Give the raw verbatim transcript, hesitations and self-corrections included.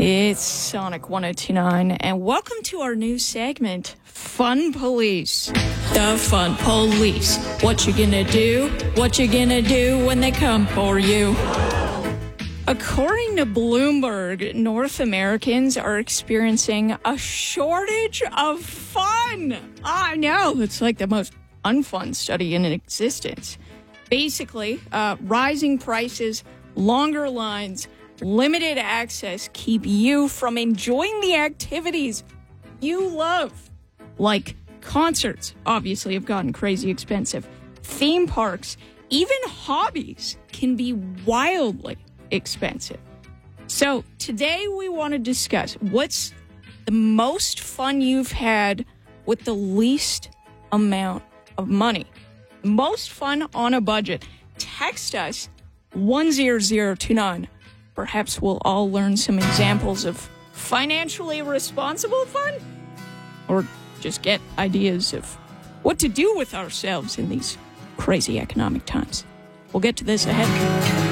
It's Sonic one oh two point nine, and welcome to our new segment, Fun Police. The Fun Police. What you gonna do? What you gonna do when they come for you? According to Bloomberg, North Americans are experiencing a shortage of fun. I know, it's like the most unfun study in existence. Basically, uh, rising prices, longer lines, limited access keep you from enjoying the activities you love. Like concerts, obviously, have gotten crazy expensive. Theme parks, even hobbies can be wildly expensive. So today we want to discuss what's the most fun you've had with the least amount of money. Most fun on a budget. Text us one zero zero two nine. Perhaps we'll all learn some examples of financially responsible fun, or just get ideas of what to do with ourselves in these crazy economic times. We'll get to this ahead.